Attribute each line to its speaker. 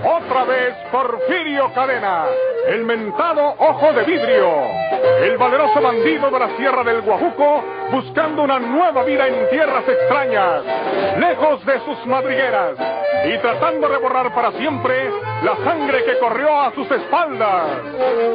Speaker 1: Otra vez Porfirio Cadena, el mentado Ojo de Vidrio, el valeroso bandido de la Sierra del Guajuco, buscando una nueva vida en tierras extrañas, lejos de sus madrigueras, y tratando de borrar para siempre la sangre que corrió a sus espaldas.